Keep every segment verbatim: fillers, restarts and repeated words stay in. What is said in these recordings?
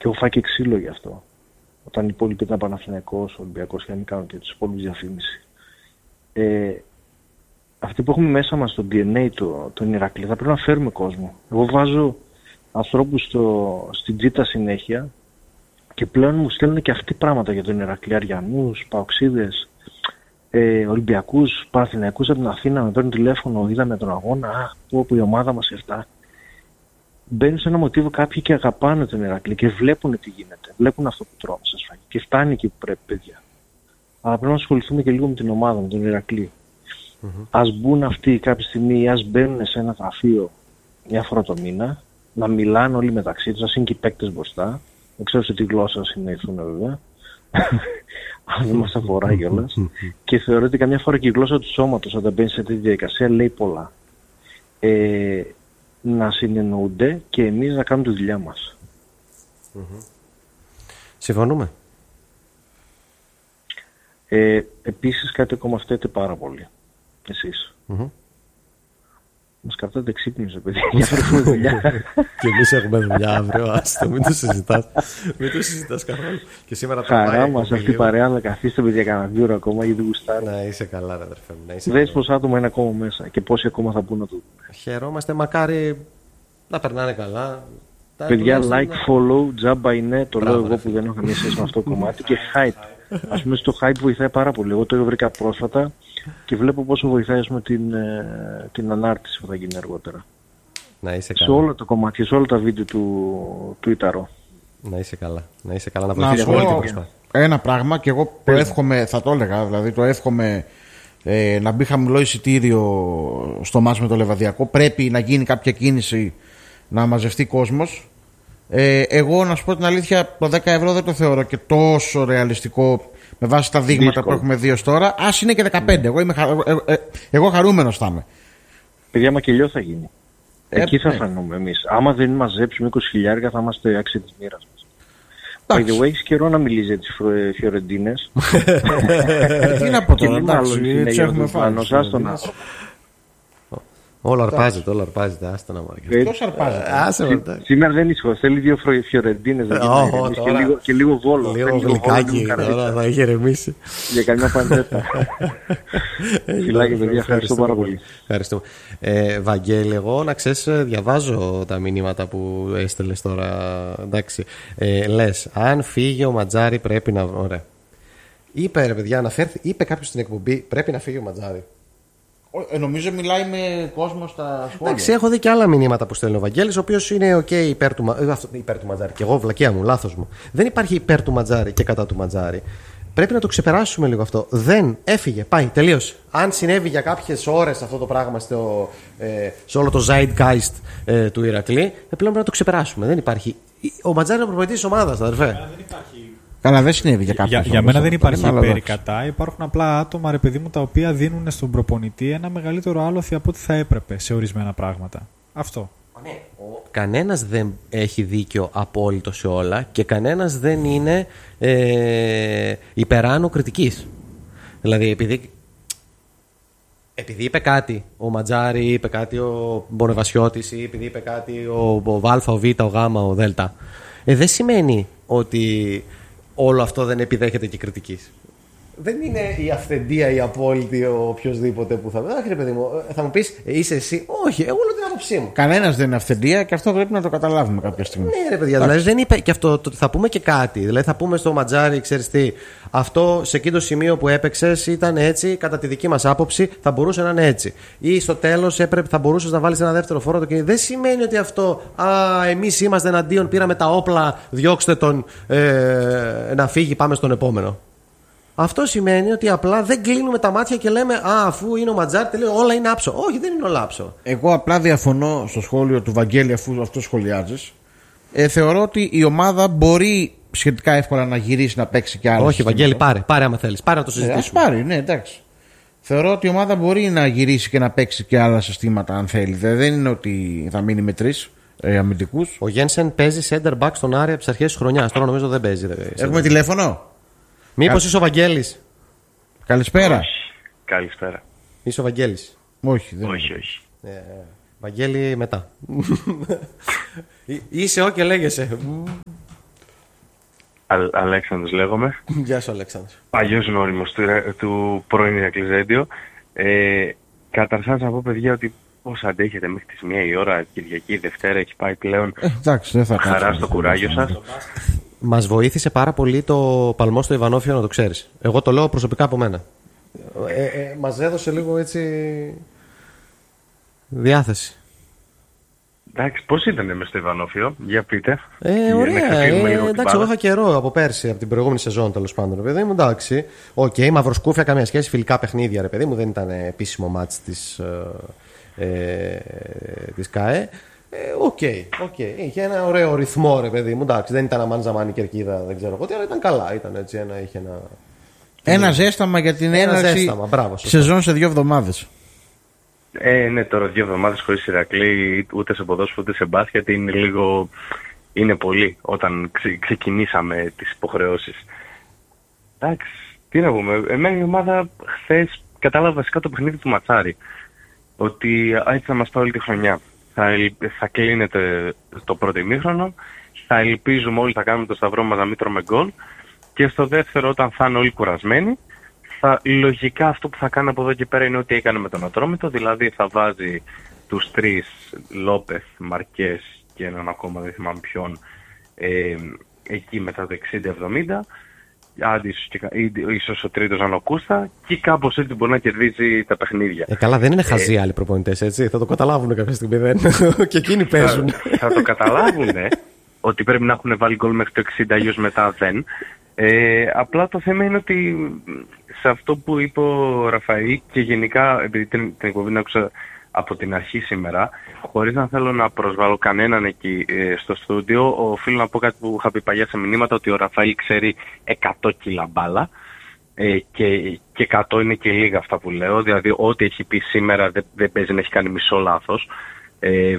έχω φάει και ξύλο γι' αυτό. Όταν οι υπόλοιποι ήταν Παναθηναϊκός, Ολυμπιακός και αν κάνουν και τους υπόλοιπους διαφήμιση. Ε, αυτοί που έχουμε μέσα μας στο ντι εν έι το, τον Ηρακλή, θα πρέπει να φέρουμε κόσμο. Εγώ βάζω ανθρώπους στο, στην τζίτα συνέχεια και πλέον μου στέλνουν και αυτοί πράγματα για τον Ηρακλή. Αριανούς, Παοξίδες, ε, Ολυμπιακούς, Παναθηναϊκούς από την Αθήνα, με παίρνουν τηλέφωνο, είδαμε τον αγώνα, αχ, που, που η ομάδα μας αυτά. Μπαίνουν σε ένα μοτίβο κάποιοι και αγαπάνε τον Ηρακλή και βλέπουν τι γίνεται. Βλέπουν αυτό που τρώμε σας φάγει. Και φτάνει εκεί που πρέπει, παιδιά. Αλλά πρέπει να ασχοληθούμε και λίγο με την ομάδα, με τον Ηρακλή. Mm-hmm. Ας μπουν αυτοί κάποια στιγμή ή ας μπαίνουν σε ένα γραφείο μια φορά το μήνα, να μιλάνε όλοι μεταξύ τους, να είναι και οι παίκτες μπροστά. Δεν ξέρω σε τι γλώσσα συνεχθούν βέβαια. Αν δεν μας αφορά κιόλας. Και θεωρώ ότι καμιά φορά και η γλώσσα του σώματος, όταν μπαίνει σε αυτή τη διαδικασία, λέει πολλά. Ε, να συνεννοούνται και εμείς να κάνουμε τη δουλειά μας. Mm-hmm. Συμφωνούμε. Ε, επίσης κάτι ακόμα φταίτε πάρα πολύ. Εσείς. Mm-hmm. Μας κρατάτε ξύπνιους, παιδί, για να έχουμε δουλειά. Και εμείς έχουμε δουλειά αύριο, άστο, μην το συζητάς. Μην το συζητάς καθόλου. Και σήμερα χαρά μας αυτή η παρέα να καθίστε, παιδιά, κανένα δύο ώρα ακόμα, γιατί γουστάρω. Να είσαι καλά, ρε αδερφέ μου. Δες πόσα άτομα είναι ακόμα μέσα και πόσοι ακόμα θα μπουν να το δουν. Χαιρόμαστε, μακάρι να περνάνε καλά. Παιδιά, like, follow, τζάμπα είναι, το λέω εγώ που δεν έχω καμία σχέση με αυτό το κομμάτι, και hype. Ας πούμε, στο hype βοηθάει πάρα πολύ. Εγώ το βρήκα πρόσφατα και βλέπω πόσο βοηθάει με την, ε, την ανάρτηση που θα γίνει αργότερα. Να είσαι καλά. Σε όλα τα κομμάτια, σε όλα τα βίντεο του, του Ιταρό. Να είσαι καλά. Να είσαι καλά, να βοηθήσει όλη την προσπάθεια. Ένα πράγμα, και εγώ το εύχομαι, θα το έλεγα, δηλαδή το εύχομαι ε, να μπει χαμηλό εισιτήριο στο μάτς με το Λεβαδιακό. Πρέπει να γίνει κάποια κίνηση να μαζευτεί κόσμος. Ε, εγώ να σου πω την αλήθεια, το δέκα ευρώ δεν το θεωρώ και τόσο ρεαλιστικό με βάση τα δείγματα δύσκολο που έχουμε δει ως τώρα. Ας είναι και δεκαπέντε. Ναι. Εγώ, είμαι, ε, ε, ε, εγώ χαρούμενος θα είμαι. Παιδιά, μακελιό θα γίνει. Ε, Εκεί θα ε, φανούμε εμείς. Άμα δεν μαζέψουμε είκοσι χιλιάδες θα είμαστε άξιοι της μοίρας μας. By the way, έχεις καιρό να μιλήσει για τις Φιωρεντίνες. Τι να πω τώρα, εντάξει, έτσι έχουμε φάει. Όλο αρπάζεται, όλο αρπάζεται. Άστα να μάθει. Ποιος αρπάζεται? Σήμερα δεν είσαι, θέλει δύο Φιωρεντίνες και λίγο Βόλο. Λίγο γλυκάκι, τώρα θα έχει ηρεμήσει. Για καμιά παντέτα. Φιλάκια, παιδιά, ευχαριστώ πάρα πολύ. Ευχαριστούμε. Βαγγέλη, εγώ να ξέρεις, διαβάζω τα μηνύματα που έστελες τώρα. Εντάξει. Λες, αν φύγει ο Ματζάρη πρέπει να. Ωραία. Είπε, ρε παιδιά, αναφέρθη, είπε κάποιος στην εκπομπή πρέπει να φύγει ο Ματζάρη. Ε, νομίζω μιλάει με κόσμο στα σχόλια. Εντάξει, έχω δει και άλλα μηνύματα που στέλνει ο Βαγγέλης, ο οποίος είναι OK υπέρ του, ε, υπέρ του Ματζάρη. Και εγώ, βλακεία μου, λάθος μου. Δεν υπάρχει υπέρ του Ματζάρη και κατά του Ματζάρη. Πρέπει να το ξεπεράσουμε λίγο αυτό. Δεν έφυγε, πάει, τελείωσε. Αν συνέβη για κάποιες ώρες αυτό το πράγμα στο, ε, σε όλο το zeitgeist ε, του Ηρακλή, ε, πλέον πρέπει να το ξεπεράσουμε. Δεν υπάρχει. Ο Ματζάρη είναι ο προπονητής της ομάδας, αδερφέ. Δεν υπάρχει. Καλά, δεν συνέβη για κάποιον. Για, για μένα δεν υπάρχει υπέρ ή κατά. Υπάρχουν απλά άτομα, ρε παιδί μου, τα οποία δίνουν στον προπονητή ένα μεγαλύτερο άλοθη από ό,τι θα έπρεπε σε ορισμένα πράγματα. Αυτό. Ναι. Κανένας δεν έχει δίκιο απόλυτο σε όλα και κανένας δεν είναι ε, υπεράνω κριτικής. Δηλαδή, επειδή, επειδή είπε κάτι ο Ματζάρη, είπε κάτι ο Μπονεβασιώτης, ή επειδή είπε κάτι ο, ο Β, ο Β, ο Γ, ο Δ, ε, δεν σημαίνει ότι όλο αυτό δεν επιδέχεται και κριτικής. Δεν είναι η αυθεντία, η απόλυτη, ο οποιοδήποτε που θα. Άχι, ρε παιδί μου, θα μου πεις, είσαι εσύ. Όχι, εγώ λέω την άποψή μου. Κανένας δεν είναι αυθεντία και αυτό πρέπει να το καταλάβουμε κάποια στιγμή. Ναι, ρε παιδιά, δηλαδή δεν είπε και αυτό. Το, θα πούμε και κάτι. Δηλαδή θα πούμε στο Ματζάρη, ξέρεις τι, αυτό σε εκείνο το σημείο που έπαιξες ήταν έτσι, κατά τη δική μας άποψη, θα μπορούσε να είναι έτσι. Ή στο τέλος θα μπορούσες να βάλεις ένα δεύτερο φόρο το κινητό. Δεν σημαίνει ότι αυτό, α, εμείς είμαστε εναντίον, πήραμε τα όπλα, διώξτε τον ε, να φύγει, πάμε στον επόμενο. Αυτό σημαίνει ότι απλά δεν κλείνουμε τα μάτια και λέμε α, αφού είναι ο Ματζάρη, τελείω, όλα είναι άψο. Όχι, δεν είναι όλα άψο. Εγώ απλά διαφωνώ στο σχόλιο του Βαγγέλη, αφού αυτό σχολιάζεις. Ε, θεωρώ ότι η ομάδα μπορεί σχετικά εύκολα να γυρίσει να παίξει και άλλα. Όχι, Βαγγέλη, πάρε, πάρε άμα θέλεις. Πάρε να το συζητήσουμε. Ε, πάρει, ναι, εντάξει. Θεωρώ ότι η ομάδα μπορεί να γυρίσει και να παίξει και άλλα συστήματα αν θέλει. Δεν είναι ότι θα μείνει με τρεις ε, αμυντικούς. Ο Γένσεν παίζει center back στον Άρη από τις αρχές της χρονιάς. Τώρα νομίζω δεν παίζει. Έχουμε τηλέφωνο. Μήπως είσαι ο Βαγγέλης? Καλησπέρα. Όχι. Καλησπέρα. Είσαι ο Βαγγέλης? Όχι, δεν όχι, όχι. Ε, Βαγγέλη μετά. Είσαι ο και λέγεσαι. Α, Αλέξανδρος λέγομαι. Γεια σου, Αλέξανδρο. Παλιός γνώριμος του, του πρώην Ηρακλής Radio. Ε, Καταρχάς να πω, παιδιά, ότι πώς αντέχετε μέχρι τις μία η ώρα, Κυριακή, Δευτέρα, έχει πάει πλέον. Ε, εντάξει, δεν θα χαρά στο κουράγιο σας. Μας βοήθησε πάρα πολύ το παλμό στο Ιβανόφιο, να το ξέρεις. Εγώ το λέω προσωπικά από μένα. Ε, ε, μας έδωσε λίγο έτσι διάθεση. Εντάξει, πώς ήταν μες στο Ιβανόφιο, για πείτε. Ε, ωραία. Ε, εντάξει, εγώ είχα καιρό από πέρσι, από την προηγούμενη σεζόν, τέλος πάντων, παιδί μου. Εντάξει. Οκ, okay, μαυροσκούφια, καμία σχέση, φιλικά παιχνίδια, ρε παιδί μου. Δεν ήταν επίσημο μάτς της, ε, της ΚΑΕ. Οκ, ε, οκ. Okay, okay. Είχε ένα ωραίο ρυθμό, ρε παιδί μου. Εντάξει, δεν ήταν αμάν ζαμάνι κερκίδα, δεν ξέρω εγώ τι, αλλά ήταν καλά. Ήταν έτσι, ένα, είχε ένα. Ένα ζέσταμα για την έναρξη σεζόν σε δύο εβδομάδες. Ε, ναι, τώρα δύο εβδομάδες χωρίς Ηρακλή, ούτε σε ποδόσφαιρο ούτε σε μπάσκετ, είναι λίγο. Είναι πολύ όταν ξε, ξεκινήσαμε τις υποχρεώσεις. Εντάξει, τι να πούμε. Εμένα η ομάδα χθες κατάλαβα βασικά το παιχνίδι του Ματσάρη. Ότι έτσι θα μας πάει όλη τη χρονιά. Θα, θα κλείνεται το πρώτο ημίχρονο, θα ελπίζουμε όλοι θα κάνουμε το σταυρό μας να μην τρώμε γκολ και στο δεύτερο, όταν θα είναι όλοι κουρασμένοι, θα, λογικά αυτό που θα κάνει από εδώ και πέρα είναι ό,τι έκανε με τον Ατρόμητο, δηλαδή θα βάζει τους τρεις, Λόπεθ, Μαρκές και έναν ακόμα, δεν θυμάμαι ποιον, ε, εκεί μετά το εξήντα εβδομήντα, άντι ίσως ο τρίτος αν ο Κούστα, και κάπως έτσι μπορεί να κερδίζει τα παιχνίδια. Ε, καλά, δεν είναι χαζοί ε, άλλοι προπονητές, έτσι. Θα το καταλάβουν κάποια στιγμή, δεν. Και εκείνοι παίζουν. Θα, θα το καταλάβουν ότι πρέπει να έχουν βάλει γκολ μέχρι το εξήντα, αλλιώς μετά δεν. Ε, απλά το θέμα είναι ότι σε αυτό που είπε ο Ραφαήλ και γενικά, επειδή την, την εκπομπή την άκουσα από την αρχή σήμερα, χωρίς να θέλω να προσβάλλω κανέναν εκεί ε, στο στούντιο, οφείλω να πω κάτι που είχα πει παλιά σε μηνύματα, ότι ο Ραφαήλ ξέρει εκατό κιλά μπάλα ε, και, και εκατό είναι και λίγα αυτά που λέω, δηλαδή ό,τι έχει πει σήμερα δεν, δεν παίζει να έχει κάνει μισό λάθος. Ε,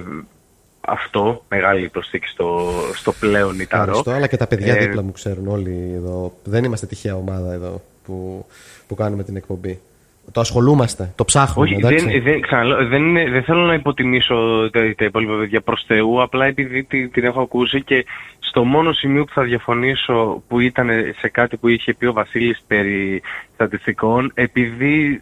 αυτό, μεγάλη προσθήκη στο, στο πλέον Ιταρό. Ευχαριστώ, αλλά και τα παιδιά ε, δίπλα μου ξέρουν όλοι εδώ. Δεν είμαστε τυχαία ομάδα εδώ που, που κάνουμε την εκπομπή. Το ασχολούμαστε, το ψάχνουμε. Όχι, δεν, δεν, ξαναλέω, δεν, είναι, δεν θέλω να υποτιμήσω τα, τα υπόλοιπα παιδιά προς Θεού, απλά επειδή την, την έχω ακούσει και στο μόνο σημείο που θα διαφωνήσω, που ήταν σε κάτι που είχε πει ο Βασίλης περί στατιστικών, επειδή,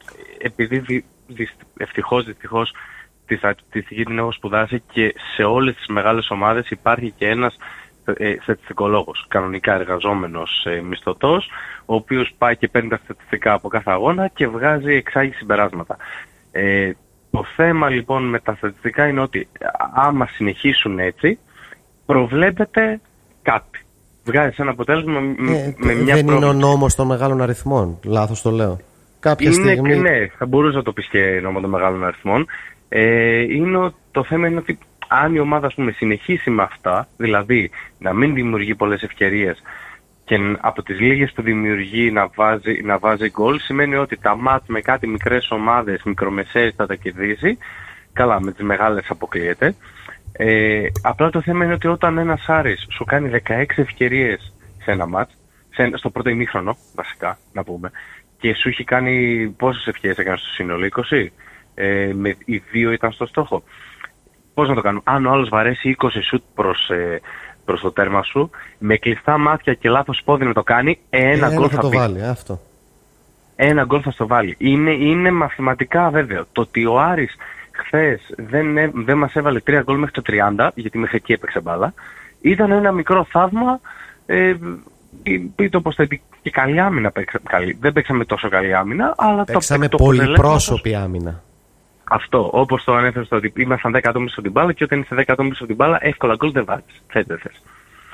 επειδή ευτυχώς, δυστυχώς τη στατιστική την έχω σπουδάσει και σε όλες τις μεγάλες ομάδες υπάρχει και ένας ε, στατιστικολόγος, κανονικά εργαζόμενος ε, μισθωτός, ο οποίος πάει και παίρνει τα στατιστικά από κάθε αγώνα και βγάζει, εξάγει συμπεράσματα. Ε, το θέμα λοιπόν με τα στατιστικά είναι ότι άμα συνεχίσουν έτσι, προβλέπεται κάτι. Βγάζεις ένα αποτέλεσμα ε, με μια δεν πρόβληση. Είναι ο νόμος των μεγάλων αριθμών, λάθος το λέω. Κάποια είναι, στιγμή... Ναι, θα μπορούσε να το πεις και νόμο των μεγάλων αριθμών. Ε, είναι, το θέμα είναι ότι αν η ομάδα, ας πούμε, συνεχίσει με αυτά, δηλαδή να μην δημιουργεί πολλές ευκαιρίες και από τις λίγες που δημιουργεί να βάζει, να βάζει γκολ, σημαίνει ότι τα μάτς με κάτι μικρές ομάδες, μικρομεσαίες θα τα κερδίσει, καλά, με τις μεγάλες αποκλείεται. Ε, απλά το θέμα είναι ότι όταν ένας Άρης σου κάνει δεκαέξι ευκαιρίες σε ένα μάτς, σε, στο πρώτο ημίχρονο βασικά να πούμε, και σου έχει κάνει πόσες ευκαιρίες έκανε στο σύνολο, είκοσι, ε, με, οι δύο ήταν στο στόχο. Πώς να το κάνουμε, αν ο άλλος βαρέσει είκοσι σουτ προς, ε, προς το τέρμα σου, με κλειστά μάτια και λάθος πόδι να το κάνει, ένα γκολ θα, θα το πει. βάλει, αυτό. Ένα γκολ θα στο βάλει. Είναι, είναι μαθηματικά βέβαιο. Το ότι ο Άρης χθες δεν, δεν μας έβαλε τρία γκολ μέχρι το τριάντα, γιατί μέχρι εκεί έπαιξε μπάλα, ήταν ένα μικρό θαύμα. Ε, πείτε όπως θα πει, και καλή άμυνα παίξαμε. Καλή. Δεν παίξαμε τόσο καλή άμυνα, αλλά παίξαμε το, το πολυπρόσωπη άμυνα. Αυτό, όπως το ανέφερε, ότι ήμασταν δέκα άτομα πίσω από την μπάλα και όταν είσαι δέκα άτομα πίσω από την μπάλα, εύκολα γκολ δεν βάζεις. Θες δεν θες.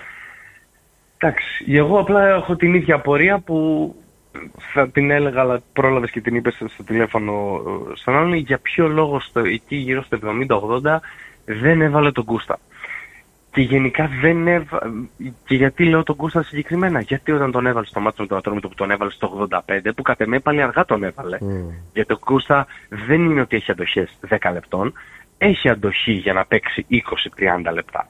Εντάξει, εγώ απλά έχω την ίδια απορία που θα την έλεγα, αλλά πρόλαβες και την είπες στο τηλέφωνο στον άλλον, για ποιο λόγο στο, εκεί γύρω στο εβδομήντα ογδόντα δεν έβαλε τον Κούστα. Και γενικά δεν έβαλε. Και γιατί λέω τον Κούστα συγκεκριμένα? Γιατί όταν τον έβαλε στο μάτσο με τον Ατρόμητο που τον έβαλε στο ογδόντα πέντε, που κατ' εμέ πάλι αργά τον έβαλε. Mm. Γιατί ο Κούστα δεν είναι ότι έχει αντοχές δέκα λεπτών, έχει αντοχή για να παίξει είκοσι με τριάντα λεπτά.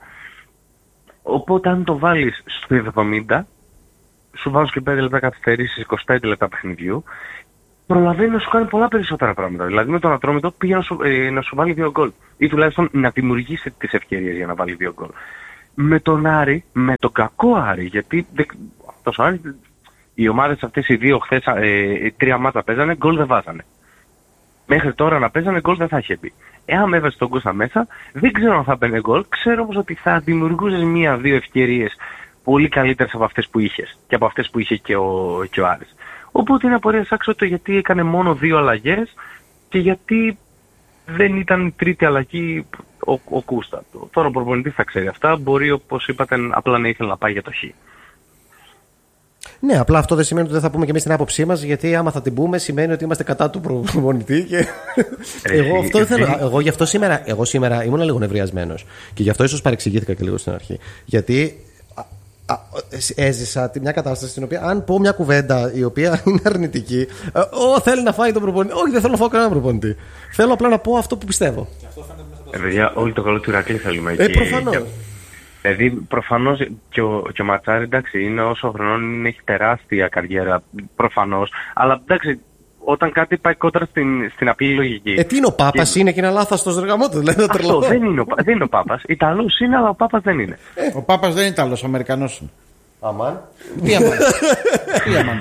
Οπότε αν το βάλεις στο εβδομήντα, σου βάζω και πέντε λεπτά καθυστερήσεις, είκοσι πέντε λεπτά παιχνιδιού, προλαβαίνει να σου κάνει πολλά περισσότερα πράγματα. Δηλαδή με τον Ατρόμητο πήγε να σου, ε, να σου βάλει δύο γκολ. Ή τουλάχιστον να δημιουργήσει τις ευκαιρίες για να βάλει δύο γκολ. με τον Άρη, με τον κακό Άρη, γιατί αυτός ο Άρης, οι ομάδες αυτές οι δύο χθες, ε, τρία μάτσα παίζανε, γκολ δεν βάζανε. Μέχρι τώρα να παίζανε γκολ δεν θα είχε μπει. Εάν έβαζε τον Κώστα μέσα, δεν ξέρω αν θα μπαινε γκολ, ξέρω όμως ότι θα δημιουργούσες μία-δύο ευκαιρίες πολύ καλύτερες από αυτές που είχες και από αυτές που είχε και ο, και ο Άρης. Οπότε είναι απορίας άξιο γιατί έκανε μόνο δύο αλλαγές και γιατί δεν ήταν η τρίτη αλλαγή ο, ο Κούστα. Τώρα ο προπονητής θα ξέρει αυτά. Μπορεί, όπως είπατε, απλά να ήθελε να πάει για το χ. Ναι, απλά αυτό δεν σημαίνει ότι δεν θα πούμε και εμείς την άποψή μας, γιατί άμα θα την πούμε σημαίνει ότι είμαστε κατά του προπονητή. Και... εγώ, αυτό θέλω, εγώ γι' αυτό σήμερα, εγώ σήμερα ήμουν λίγο νευριασμένος και γι' αυτό ίσως παρεξηγήθηκα και λίγο στην αρχή. Γιατί έζησα μια κατάσταση στην οποία, αν πω μια κουβέντα η οποία είναι αρνητική, Ω, θέλει να φάει τον προπονητή. Όχι, δεν θέλω να φάω κανέναν προπονητή. Θέλω απλά να πω αυτό που πιστεύω. Ε, παιδιά, όλοι το καλό του Ηρακλή θέλουμε. Ε, προφανώς. Δηλαδή, προφανώς και ο, και ο Ματσάρη, εντάξει, είναι όσο χρονών είναι, έχει τεράστια καριέρα, προφανώς. Αλλά εντάξει, όταν κάτι πάει κόντρα στην, στην απλή λογική. Ε, τι είναι ο Πάπας, και... είναι και ένα λάθος γραμμό του, δηλαδή. Αυτό δεν είναι, ο, δεν είναι ο Πάπας. Ιταλός είναι, αλλά ο Πάπας δεν είναι. Ε, ο Πάπας δεν είναι Ιταλός, Αμερικανός είναι. Αμάν. Τι αμάν. Τι αμάν.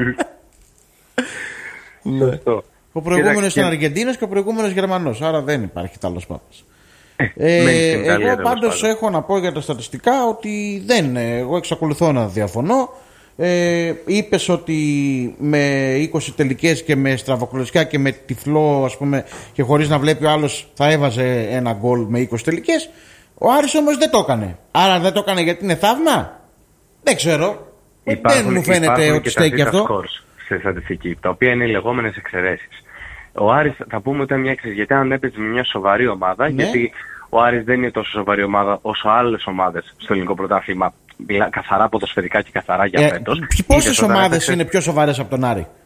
Ναι. Ο προηγούμενος ήταν Αργεντίνος και ο προηγούμενος Γερμανός. Άρα δεν υπάρχει Ιταλός Πάπας. Ε, εγώ πάντως έχω να πω για τα στατιστικά ότι δεν, εγώ εξακολουθώ να διαφωνώ. Ε, είπες ότι με είκοσι τελικές και με στραβοκλωσιά και με τυφλό, ας πούμε, και χωρίς να βλέπει ο άλλος θα έβαζε ένα γκολ με είκοσι τελικές. Ο Άρης όμως δεν το έκανε. Άρα δεν το έκανε γιατί είναι θαύμα. Δεν ξέρω. Υπάρχουν, δεν μου φαίνεται ότι στέκει αυτό. Στη στατιστική, τα οποία είναι οι λεγόμενες εξαιρέσεις. Ο Άρης θα πούμε ότι είναι μια εξαιρέση, γιατί αν έπαιζε με μια σοβαρή ομάδα, ναι. Γιατί ο Άρης δεν είναι τόσο σοβαρή ομάδα όσο άλλες ομάδες στο ελληνικό πρωτάθλημα, καθαρά ποδοσφαιρικά και καθαρά για ε, φέτος. Πόσες ομάδες έπαιξε... είναι πιο σοβαρές από τον Άρη?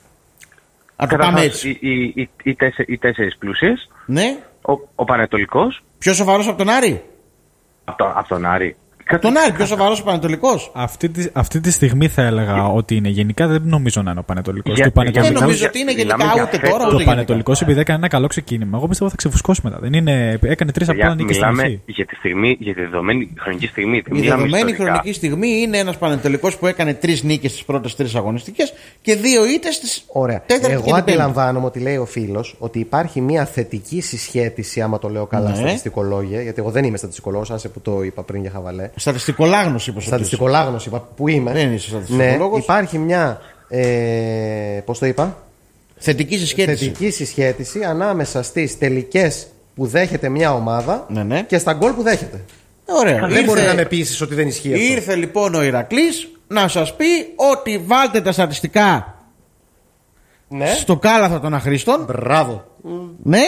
Από το πάμε έτσι. Οι, οι, οι, οι, τέσσερι, οι τέσσερις πλούσιες. Ναι. Ο, ο Πανετολικός. Πιο σοβαρός από τον Άρη. Από, το, από τον Άρη. Από τον Άρη, πιο σοβαρός ο Πανετολικός. Αυτή τη, αυτή τη στιγμή θα έλεγα yeah. ότι είναι. Γενικά δεν νομίζω να είναι ο Πανετολικός. Yeah, yeah, δεν νομίζω ότι είναι γενικά ούτε τώρα ούτε. Το Πανετολικός επειδή έκανε ένα καλό ξεκίνημα. Εγώ πιστεύω θα ξεφουσκώσει μετά. Δεν είναι, έκανε τρεις απλά νίκες στην αρχή. Μιλάμε για τη στιγμή, για τη δεδομένη χρονική στιγμή. Η δεδομένη χρονική στιγμή είναι ένας Πανετολικός που έκανε τρεις νίκες στις πρώτες τρεις αγωνιστικές και δύο ήττες στις τέταρτες. Εγώ αντιλαμβάνομαι ότι λέει ο φίλος ότι υπάρχει μια θετική συσχέτιση, άμα το λέω καλά, στατιστικολόγια. Γιατί εγώ δεν είμαι στατιστικολόγος, άσε που το είπα πριν για χαβαλέ. Στατιστικολάγνωση, είπα. Στατιστικολάγνωση, είπα. Πού είμαι. Δεν είσαι στατιστικολόγος. Ναι, υπάρχει μια. Ε, πώς το είπα. Θετική συσχέτιση. Θετική συσχέτιση ανάμεσα στις τελικές που δέχεται μια ομάδα, ναι, ναι, και στα γκολ που δέχεται. Ωραία. Δεν ήρθε, μπορεί να με πείσεις ότι δεν ισχύει αυτό. Ήρθε λοιπόν ο Ηρακλής να σας πει ότι βάλτε τα στατιστικά, ναι, στο κάλαθο των αχρήστων. Μπράβο. Ναι.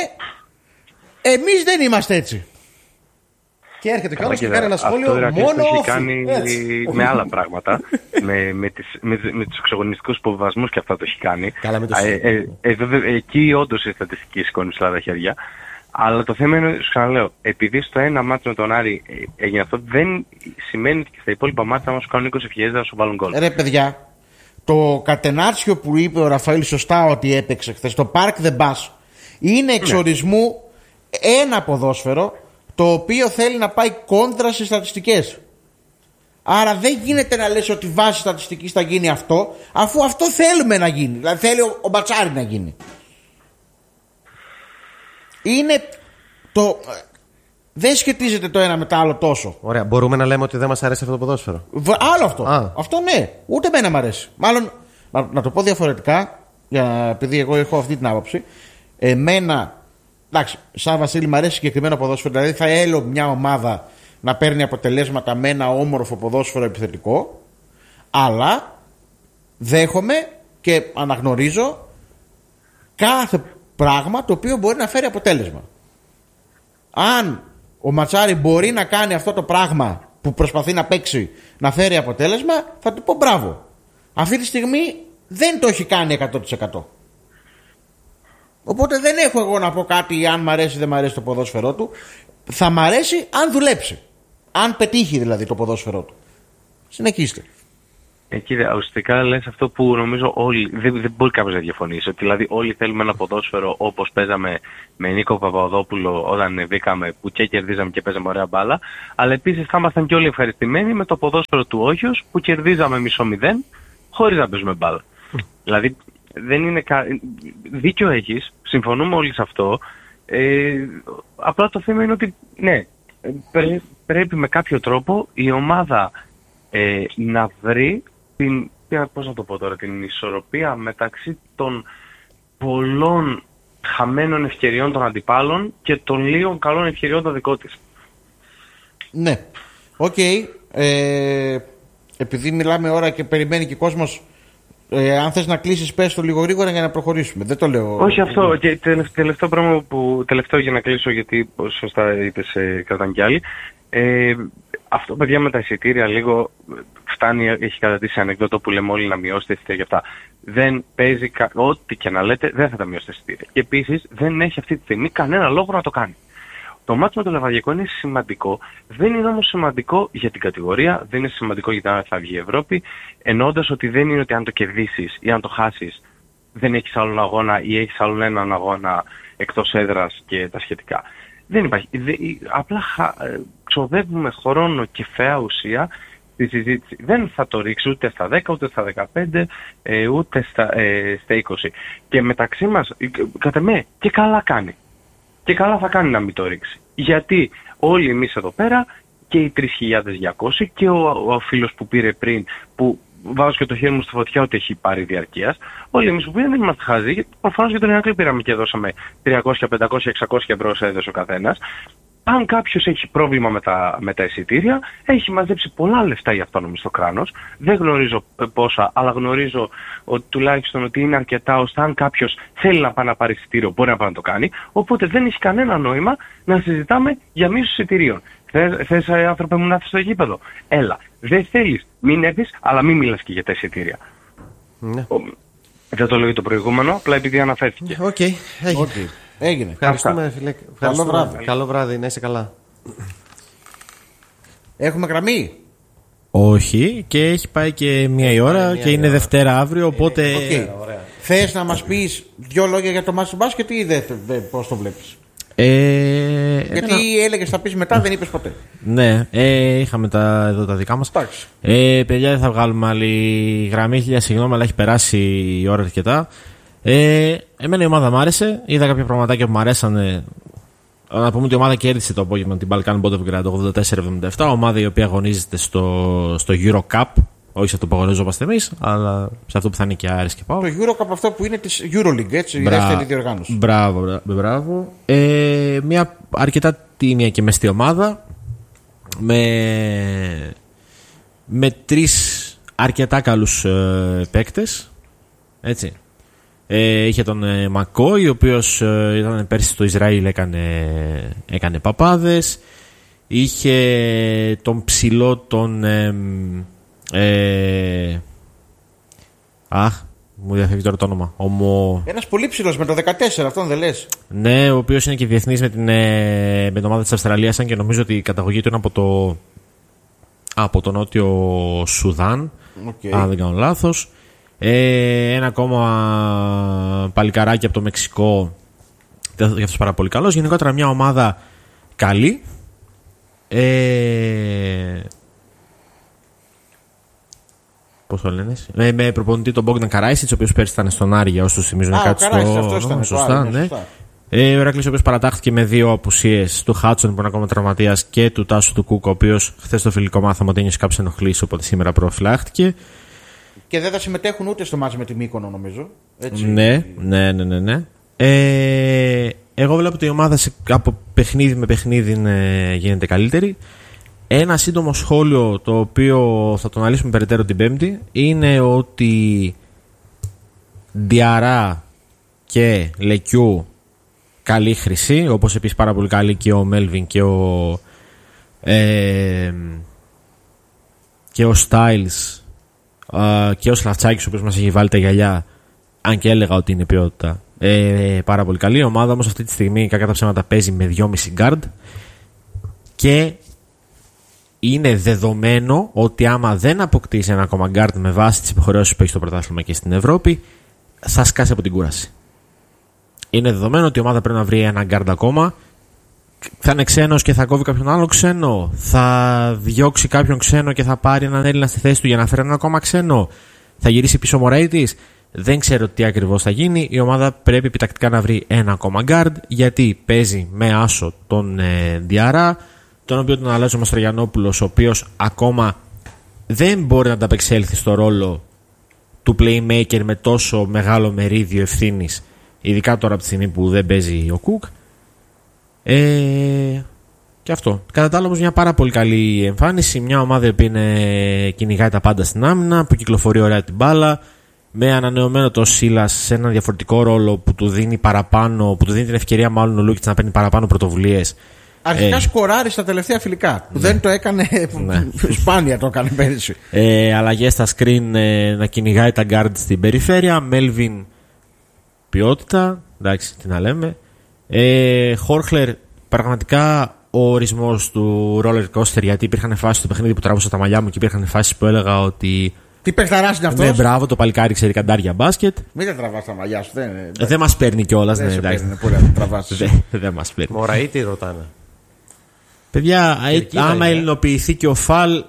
Εμείς δεν είμαστε έτσι. Και έρχεται κιόλας και κάνει ένα σχόλιο μόνο έχει κάνει με άλλα πράγματα. με, με, τις, με, με τους εξωγωνιστικούς υποβιβασμούς και αυτά το έχει κάνει. Καλά, μην το ε, ε, ε, εκεί όντως η στατιστική σηκώνει ψηλά τα χέρια. Αλλά το θέμα είναι, σου ξαναλέω, επειδή στο ένα μάτσο με τον Άρη έγινε αυτό, δεν σημαίνει ότι και στα υπόλοιπα μάτσα μας σου κάνουν είκοσι ευκαιρίες να σου βάλουν γκολ. Ρε παιδιά, το κατενάτσιο που είπε ο Ραφαήλ σωστά ότι έπαιξε χθες, το Park the Bus, είναι εξορισμού ναι. ένα ποδόσφαιρο το οποίο θέλει να πάει κόντρα στις στατιστικές. Άρα δεν γίνεται να λες ότι βάσει στατιστικής θα γίνει αυτό, αφού αυτό θέλουμε να γίνει. Δηλαδή θέλει ο, ο Μπατσάρη να γίνει. Είναι το... Δεν σχετίζεται το ένα με το άλλο τόσο. Ωραία, μπορούμε να λέμε ότι δεν μας αρέσει αυτό το ποδόσφαιρο. Β, άλλο αυτό. Α. Αυτό ναι, ούτε εμένα μ' αρέσει. Μάλλον, να, να το πω διαφορετικά, για, επειδή εγώ έχω αυτή την άποψη. Εμένα, εντάξει, σαν Βασίλη μ' αρέσει συγκεκριμένο ποδόσφαιρο. Δηλαδή θα έλω μια ομάδα να παίρνει αποτελέσματα με ένα όμορφο ποδόσφαιρο επιθετικό, αλλά δέχομαι και αναγνωρίζω κάθε πράγμα το οποίο μπορεί να φέρει αποτέλεσμα. Αν ο Ματσάρη μπορεί να κάνει αυτό το πράγμα που προσπαθεί να παίξει να φέρει αποτέλεσμα, θα του πω μπράβο. Αυτή τη στιγμή δεν το έχει κάνει εκατό τοις εκατό. Οπότε δεν έχω εγώ να πω κάτι αν μ' αρέσει ή δεν μ' αρέσει το ποδόσφαιρό του. Θα μ' αρέσει αν δουλέψει. Αν πετύχει δηλαδή το ποδόσφαιρό του. Συνεχίστε. Εκεί ουσιαστικά λες αυτό που νομίζω όλοι, δεν, δεν μπορεί κάποιος να διαφωνήσει. Ότι δηλαδή όλοι θέλουμε ένα ποδόσφαιρο όπως παίζαμε με Νίκο Παπαδόπουλο όταν ανεβήκαμε, που και κερδίζαμε και παίζαμε ωραία μπάλα. Αλλά επίσης θα ήμασταν και όλοι ευχαριστημένοι με το ποδόσφαιρο του Όχιος που κερδίζαμε μισό μηδέν χωρίς να παίζουμε μπάλα. Δηλαδή δεν είναι κα... δίκιο έχεις, συμφωνούμε όλοι σε αυτό. Ε, απλά το θέμα είναι ότι ναι, πρέ, πρέπει με κάποιο τρόπο η ομάδα ε, να βρει την, πώς να το πω τώρα, την ισορροπία μεταξύ των πολλών χαμένων ευκαιριών των αντιπάλων και των λίγων καλών ευκαιριών των δικών της. Ναι, οκ. Okay. Ε, επειδή μιλάμε ώρα και περιμένει και ο κόσμος, ε, αν θες να κλείσεις πες το λίγο γρήγορα για να προχωρήσουμε. Δεν το λέω. Όχι αυτό, και τελευταίο πράγμα που τελευταίο για να κλείσω, γιατί σωστά είπες, ε, κρατάνε κι άλλοι. Ε, αυτό, παιδιά, με τα εισιτήρια λίγο φτάνει, έχει κατατήσει ανεκδότο που λέμε όλοι να μειώσετε εισιτήρια και αυτά. Δεν παίζει, κα... ό,τι και να λέτε, δεν θα τα μειώσετε εισιτήρια. Και επίσης δεν έχει αυτή τη στιγμή κανένα λόγο να το κάνει. Το μάτι με το Λεβαδιακό είναι σημαντικό, δεν είναι όμως σημαντικό για την κατηγορία, δεν είναι σημαντικό γιατί αν θα βγει η Ευρώπη, εννοώντας ότι δεν είναι ότι αν το κερδίσεις ή αν το χάσεις δεν έχεις άλλον αγώνα ή έχεις άλλον έναν αγώνα εκτός έδρας και τα σχετικά. Δεν υπάρχει. Δε, απλά χα, ξοδεύουμε χρόνο και φαιά ουσία στη συζήτηση. Δεν θα το ρίξει ούτε στα δέκα, ούτε στα δεκαπέντε, ε, ούτε στα, ε, στα είκοσι. Και μεταξύ μας, κατά με, και καλά κάνει. Και καλά θα κάνει να μην το ρίξει. Γιατί όλοι εμείς εδώ πέρα, και οι τρεις χιλιάδες διακόσιοι και ο, ο φίλος που πήρε πριν, που βάζω και το χέρι μου στη φωτιά ότι έχει πάρει διαρκείας, όλοι εμείς που πήραν δεν είμαστε χαζοί, γιατί προφανώς για τον Ηράκλειο πήραμε και δώσαμε τριακόσια, πεντακόσια, εξακόσια ευρώ σε έδωσε ο καθένας. Αν κάποιος έχει πρόβλημα με τα, με τα εισιτήρια, έχει μαζέψει πολλά λεφτά για αυτόνομη στο κράνος. Δεν γνωρίζω πόσα, αλλά γνωρίζω ότι τουλάχιστον ότι είναι αρκετά ώστε αν κάποιος θέλει να πάει να πάρει εισιτήριο, μπορεί να πάει να το κάνει. Οπότε δεν έχει κανένα νόημα να συζητάμε για μίσους εισιτηρίων. Θες, θες άνθρωπε μου να έρθεις στο γήπεδο? Έλα. Δεν θέλεις, μην έρθεις, αλλά μην μιλάς και για τα εισιτήρια. Ναι. Δεν το λέω για το προηγούμενο, απλά επειδή αναφέρθηκε. Οκ, okay, έγινε. Okay. Έγινε. Ευχαριστούμε, φίλε. Καλό βράδυ. Καλό βράδυ, να είσαι καλά. Έχουμε γραμμή? Όχι, και έχει πάει και μία η ώρα και είναι ώρα. Δευτέρα αύριο, οπότε... Okay. Θες να μας πεις δυο λόγια για το μάτς του μπάσκετ ή δεν, πώς το βλέπεις? Ε, Γιατί ένα... έλεγες θα πεις μετά, δεν είπες ποτέ. Ναι, ε, είχαμε τα, εδώ τα δικά μας. Ε, παιδιά, δεν θα βγάλουμε άλλη γραμμή, χίλια συγγνώμη, αλλά έχει περάσει η ώρα αρκετά. Ε, εμένα η ομάδα μ' άρεσε, είδα κάποια πραγματάκια που μ' αρέσανε. Να πούμε ότι η ομάδα κέρδισε το απόγευμα την Balkan Botevgrad ογδόντα τέσσερα εβδομήντα επτά, ομάδα η οποία αγωνίζεται στο, στο Euro Cup. Όχι σε αυτό που αγωνιζόμαστε εμείς, αλλά σε αυτό που θα είναι και Άρης και Πάο. Το Euro Cup αυτό που είναι της EuroLeague, έτσι, Μπρα... η δεύτερη διοργάνωση. Μπράβο, μπράβο. μπράβο. Ε, μια αρκετά τίμια και μεστή ομάδα με, με τρεις αρκετά καλούς ε, παίκτες. Έτσι. Ε, είχε τον ε, Μακόη, ο οποίος ε, ήταν πέρσι στο Ισραήλ, έκανε, έκανε παπάδες. Είχε τον ψηλό τον... Ε, Ε... Αχ, μου διαφεύγει τώρα το όνομα. Ομο... Ένας πολύ ψηλός με το δεκατέσσερα, αυτόν δεν λες? Ναι, ο οποίος είναι και διεθνής με την, ε... με την ομάδα της Αυστραλίας, αν και νομίζω ότι η καταγωγή του είναι από το, από το νότιο Σουδάν, okay. Αν δεν κάνω λάθος. Ε... Ένα ακόμα παλικαράκι από το Μεξικό, για αυτός πάρα πολύ καλός. Γενικότερα μια ομάδα καλή. Ε... Πώς το λένε, με, με προπονητή τον Μπόγκταν Καράισιτς, ο οποίος πέρσι ήταν στον Άρη, για όσους θυμίζουν κάτι στο. Αυτό ήταν, σωστά, ναι. Ε, ο Ηράκλειος, ο οποίος παρατάχθηκε με δύο απουσίες του Χάτσον που είναι ακόμα τραυματίας και του Τάσου του Κούκ, ο οποίος χθες στο φιλικό μάθαμε ότι ένιωσε κάποιες ενοχλήσεις, οπότε σήμερα προφυλάχτηκε. Και δεν θα συμμετέχουν ούτε στο μάτς με τη Μύκονο, νομίζω. Έτσι. Ναι, ναι, ναι, ναι. ναι. Ε, εγώ βλέπω ότι η ομάδα σε, από παιχνίδι με παιχνίδι είναι, γίνεται καλύτερη. Ένα σύντομο σχόλιο το οποίο θα το αναλύσουμε περαιτέρω την Πέμπτη είναι ότι Διαρά και Λεκιού καλή χρυσή, όπως επίσης πάρα πολύ καλή και ο Μέλβιν και ο ε, και ο Στάιλς ε, και ο Σλαφτσάκης, ο οποίος μας έχει βάλει τα γυαλιά, αν και έλεγα ότι είναι ποιότητα, ε, πάρα πολύ καλή. Η ομάδα όμως αυτή τη στιγμή κακά τα ψέματα παίζει με δυόμισι γκάρντ και είναι δεδομένο ότι άμα δεν αποκτήσει ένα ακόμα guard με βάση τις υποχρεώσεις που έχει στο πρωτάθλημα και στην Ευρώπη, θα σκάσει από την κούραση. Είναι δεδομένο ότι η ομάδα πρέπει να βρει ένα guard ακόμα. Θα είναι ξένος και θα κόβει κάποιον άλλο ξένο. Θα διώξει κάποιον ξένο και θα πάρει έναν Έλληνα στη θέση του για να φέρει έναν ακόμα ξένο. Θα γυρίσει πίσω ο Μωραΐτης. Δεν ξέρω τι ακριβώς θα γίνει. Η ομάδα πρέπει επιτακτικά να βρει ένα ακόμα guard, γιατί παίζει με άσο τον ε, Διαρά, τον οποίο τον αλλάζει ο Μαστρογιαννόπουλος, ο οποίος ακόμα δεν μπορεί να ανταπεξέλθει στο ρόλο του playmaker με τόσο μεγάλο μερίδιο ευθύνης, ειδικά τώρα από τη στιγμή που δεν παίζει ο Κουκ. Ε, και αυτό. Κατά τα άλλα, όμως, μια πάρα πολύ καλή εμφάνιση. Μια ομάδα που είναι, κυνηγάει τα πάντα στην άμυνα, που κυκλοφορεί ωραία την μπάλα, με ανανεωμένο το Σίλας σε ένα διαφορετικό ρόλο που του δίνει παραπάνω, που του δίνει την ευκαιρία μάλλον ο Λούκιτς να παίρνει παραπάνω πρωτοβουλίες. Αρχικά ε, σκοράρει στα τελευταία φιλικά. Που ναι. δεν το έκανε. Ναι. Σπάνια το έκανε πέρυσι. Ε, αλλαγές στα screen, ε, να κυνηγάει τα guard στην περιφέρεια. Μέλβιν ποιότητα. Εντάξει, τι να λέμε. Ε, Χόρχλερ, πραγματικά ο ορισμός του roller coaster, γιατί υπήρχαν φάσεις στο παιχνίδι που τράβωσα τα μαλλιά μου και υπήρχαν φάσεις που έλεγα ότι. Τι παιχταράς είναι αυτός. Ναι, μπράβο, το παλικάρι ξέρει καντάρια μπάσκετ. Μην τα τραβάς τα μαλλιά σου, δεν, δεν, δεν μας παίρνει κιόλας. Δεν ναι, σε εντάξει. παίρνει πολύ να τα τραβάς. δεν, δεν μας παίρνει. Μωραΐτη ρωτάνε. Παιδιά, άμα ελληνοποιηθεί και ο Φαλ,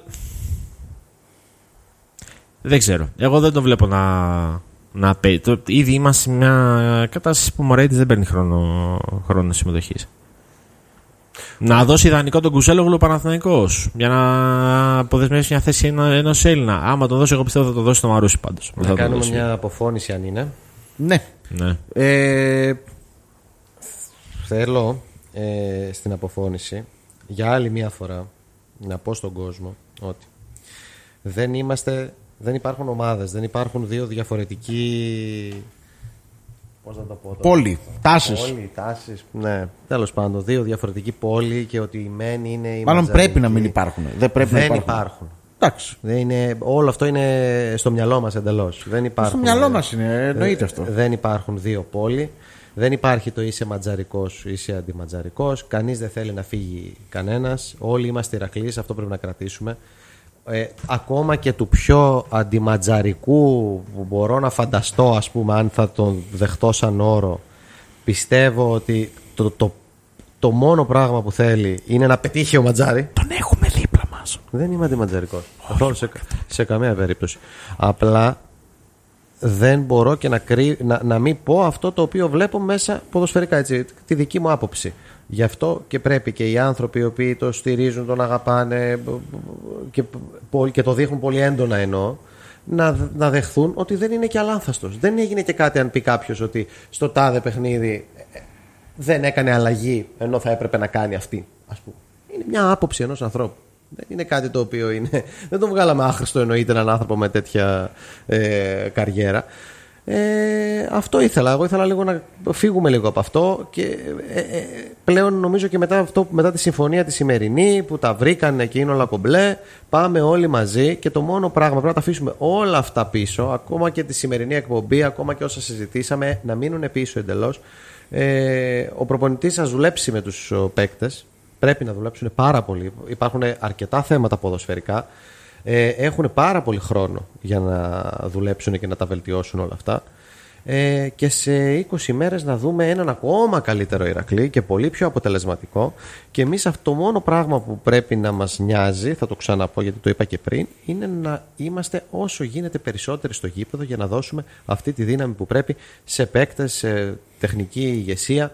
δεν ξέρω. Εγώ δεν το βλέπω να, να παίζει. Ήδη είμαστε σε μια κατάσταση που ο Μωραΐτης δεν παίρνει χρόνο, χρόνο συμμετοχής. Να δώσει ιδανικό τον Κουζέλογλου ο Παναθηναϊκός για να αποδεσμεύσει μια θέση ενός Έλληνα. Άμα τον δώσει, εγώ πιστεύω θα το δώσει το Μαρούσι πάντως. Να κάνουμε δώσει. Μια αποφώνηση αν είναι. Ναι. ναι. Ε... Θέλω ε, στην αποφώνηση για άλλη μια φορά να πω στον κόσμο ότι δεν είμαστε, δεν υπάρχουν ομάδες, δεν υπάρχουν δύο διαφορετικοί. Πώς να το πω τώρα. Πόλη, τάσεις. Πόλη, τάσεις. Ναι, τέλος πάντων, δύο διαφορετικοί πόλοι και ότι οι μεν είναι. Οι μάλλον πρέπει να μην υπάρχουν. Δεν, πρέπει δεν να υπάρχουν. υπάρχουν. Εντάξει. Δεν είναι, όλο αυτό είναι στο μυαλό μας εντελώς. Δεν υπάρχουν, στο μυαλό μας είναι, εννοείται αυτό. Δεν υπάρχουν δύο πόλοι. Δεν υπάρχει το είσαι ματζαρικός, είσαι αντιματζαρικός. Κανείς δεν θέλει να φύγει κανένας. Όλοι είμαστε Ηρακλείς, αυτό πρέπει να κρατήσουμε. Ε, ακόμα και του πιο αντιματζαρικού που μπορώ να φανταστώ, ας πούμε, αν θα τον δεχτώ σαν όρο, πιστεύω ότι το, το, το μόνο πράγμα που θέλει είναι να πετύχει ο Ματζάρη. Τον έχουμε δίπλα μας. Δεν είμαι αντιματζαρικός σε, σε καμία περίπτωση. Απλά δεν μπορώ και να, κρύ, να, να μην πω αυτό το οποίο βλέπω μέσα ποδοσφαιρικά, έτσι, τη δική μου άποψη. Γι' αυτό και πρέπει και οι άνθρωποι οι οποίοι το στηρίζουν, τον αγαπάνε και, και το δείχνουν πολύ έντονα εννοώ, να, να δεχθούν ότι δεν είναι και αλάνθαστος. Δεν έγινε και κάτι αν πει κάποιος ότι στο τάδε παιχνίδι δεν έκανε αλλαγή ενώ θα έπρεπε να κάνει αυτή. Ας πούμε. Είναι μια άποψη ενός ανθρώπου. Δεν είναι κάτι το οποίο είναι. Δεν τον βγάλαμε άχρηστο εννοείται έναν άνθρωπο με τέτοια ε, καριέρα. Ε, αυτό ήθελα. Εγώ ήθελα λίγο να φύγουμε λίγο από αυτό και ε, ε, πλέον νομίζω και μετά, αυτό, μετά τη συμφωνία τη σημερινή που τα βρήκαν και είναι όλα κομπλέ, πάμε όλοι μαζί και το μόνο πράγμα πρέπει να τα αφήσουμε όλα αυτά πίσω, ακόμα και τη σημερινή εκπομπή, ακόμα και όσα συζητήσαμε, να μείνουν πίσω εντελώς. Ε, ο προπονητής θα δουλέψει με τους παίκτες. Πρέπει να δουλέψουν πάρα πολύ. Υπάρχουν αρκετά θέματα ποδοσφαιρικά. Ε, έχουν πάρα πολύ χρόνο για να δουλέψουν και να τα βελτιώσουν όλα αυτά. Ε, και σε είκοσι μέρες να δούμε έναν ακόμα καλύτερο Ηρακλή και πολύ πιο αποτελεσματικό. Και εμείς αυτό το μόνο πράγμα που πρέπει να μας νοιάζει, θα το ξαναπώ γιατί το είπα και πριν, είναι να είμαστε όσο γίνεται περισσότεροι στο γήπεδο για να δώσουμε αυτή τη δύναμη που πρέπει σε παίκτες, σε τεχνική ηγεσία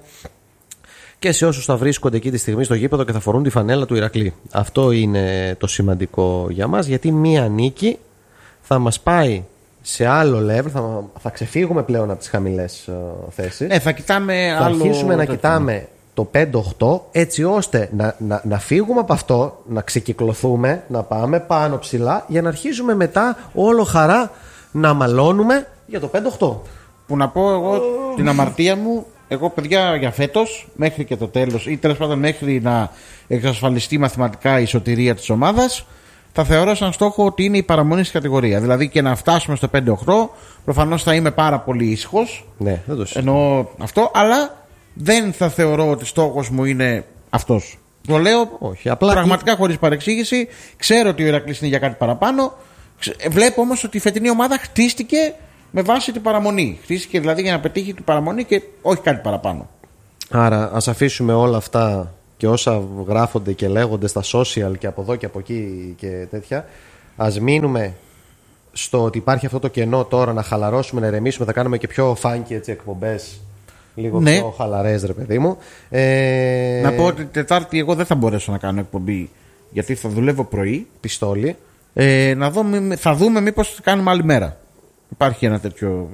και σε όσους θα βρίσκονται εκεί τη στιγμή στο γήπεδο και θα φορούν τη φανέλα του Ηρακλή. Αυτό είναι το σημαντικό για μας, γιατί μία νίκη θα μας πάει σε άλλο level, θα, θα ξεφύγουμε πλέον από τις χαμηλές uh, θέσεις. Ναι, θα κοιτάμε θα άλλο... αρχίσουμε να κοιτάμε το πέντε οκτώ, έτσι ώστε να, να, να φύγουμε από αυτό, να ξεκυκλωθούμε, να πάμε πάνω ψηλά, για να αρχίζουμε μετά όλο χαρά να μαλώνουμε για το πέντε οκτώ. Που να πω εγώ oh. την αμαρτία μου, εγώ παιδιά για φέτος, μέχρι και το τέλος, ή τέλος πάντων μέχρι να εξασφαλιστεί μαθηματικά η σωτηρία της ομάδας, θα θεωρώ σαν στόχο ότι είναι η παραμονή στη κατηγορία. Δηλαδή και να φτάσουμε στο πέντε οκτώ, προφανώς θα είμαι πάρα πολύ ήσυχος. Ναι, δεν το εννοώ αυτό, αλλά δεν θα θεωρώ ότι στόχος μου είναι αυτός. Το λέω Όχι, απλά πραγματικά χωρίς παρεξήγηση. Ξέρω ότι ο Ηρακλής είναι για κάτι παραπάνω. Βλέπω όμως ότι η φετινή ομάδα χτίστηκε με βάση την παραμονή. Χτίστηκε δηλαδή για να πετύχει την παραμονή και όχι κάτι παραπάνω. Άρα ας αφήσουμε όλα αυτά και όσα γράφονται και λέγονται στα social και από εδώ και από εκεί και τέτοια. Ας μείνουμε στο ότι υπάρχει αυτό το κενό τώρα, να χαλαρώσουμε, να ηρεμήσουμε, θα κάνουμε και πιο funky έτσι εκπομπές. Λίγο ναι. πιο χαλαρές, ρε παιδί μου. Ε... Να πω ότι Τετάρτη εγώ δεν θα μπορέσω να κάνω εκπομπή γιατί θα δουλεύω πρωί. Πιστόλι. Ε, να δούμε, θα δούμε μήπως κάνουμε άλλη μέρα. Υπάρχει ένα τέτοιο.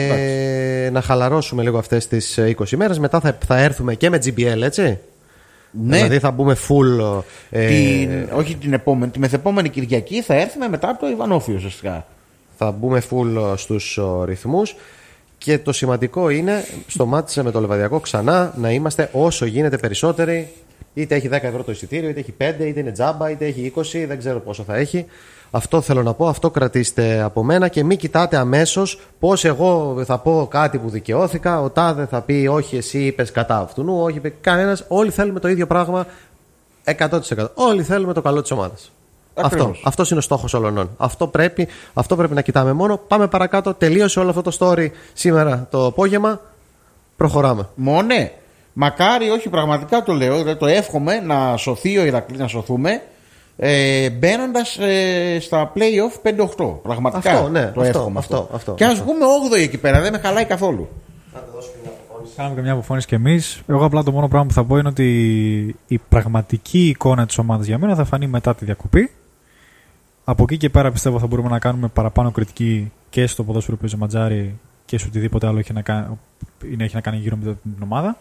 Και να χαλαρώσουμε λίγο αυτές τις είκοσι μέρες. Μετά θα, θα έρθουμε και με τζι μπι ελ, έτσι. Ναι. Δηλαδή θα μπούμε full. Ε... Την, όχι την επόμενη, τη μεθεπόμενη Κυριακή θα έρθουμε μετά από το Ιβανόφιο ουσιαστικά. Θα μπούμε full στους ρυθμούς. Και το σημαντικό είναι στο μάτι με το Λεβαδιακό ξανά να είμαστε όσο γίνεται περισσότεροι. Είτε έχει δέκα ευρώ το εισιτήριο, είτε έχει πέντε, είτε είναι τζάμπα, είτε έχει είκοσι, δεν ξέρω πόσο θα έχει. Αυτό θέλω να πω, αυτό κρατήστε από μένα και μην κοιτάτε αμέσως πώς εγώ θα πω κάτι που δικαιώθηκα. Ο τάδε θα πει όχι, εσύ είπες κατά αυτού, όχι, είπε κανένας. Όλοι θέλουμε το ίδιο πράγμα εκατό τοις εκατό. Όλοι θέλουμε το καλό της ομάδας. Αυτό, αυτός είναι ο στόχος όλων. Αυτό πρέπει, αυτό πρέπει να κοιτάμε μόνο. Πάμε παρακάτω. Τελείωσε όλο αυτό το story σήμερα το απόγευμα. Προχωράμε. Μόνε. Μακάρι, όχι πραγματικά το λέω, δηλαδή το εύχομαι να σωθεί ο Ηρακλής, να σωθούμε ε, μπαίνοντας ε, στα play-off πέντε οκτώ. Πραγματικά αυτό, ναι, το αυτό, εύχομαι. Αυτό, αυτό, αυτό, και ας αυτό. βγούμε όγδοη εκεί πέρα, δεν με χαλάει καθόλου. Κάνουμε και μια αποφώνηση κι εμείς. Εγώ απλά το μόνο πράγμα που θα πω είναι ότι η πραγματική εικόνα της ομάδας για μένα θα φανεί μετά τη διακοπή. Από εκεί και πέρα πιστεύω θα μπορούμε να κάνουμε παραπάνω κριτική και στο ποδόσφαιρο που παίζει ο Ματζάρη και σε οτιδήποτε άλλο έχει να κάνει, έχει να κάνει γύρω με την ομάδα.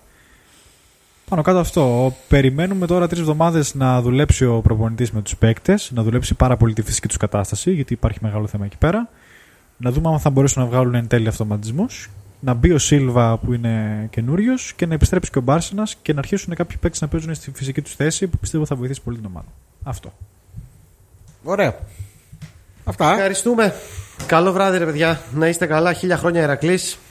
Πάνω κάτω αυτό. Περιμένουμε τώρα τρεις εβδομάδες να δουλέψει ο προπονητής με τους παίκτες, να δουλέψει πάρα πολύ τη φυσική τους κατάσταση, γιατί υπάρχει μεγάλο θέμα εκεί πέρα. Να δούμε αν θα μπορέσουν να βγάλουν εν τέλει αυτοματισμούς. Να μπει ο Σίλβα που είναι καινούριος και να επιστρέψει και ο Μπάρσενας και να αρχίσουν κάποιοι παίκτες να παίζουν στη φυσική τους θέση που πιστεύω θα βοηθήσει πολύ την ομάδα. Αυτό. Ωραία. Αυτά. Ευχαριστούμε. Καλό βράδυ, ρε παιδιά. Να είστε καλά. Χίλια χρόνια Ηρακλής.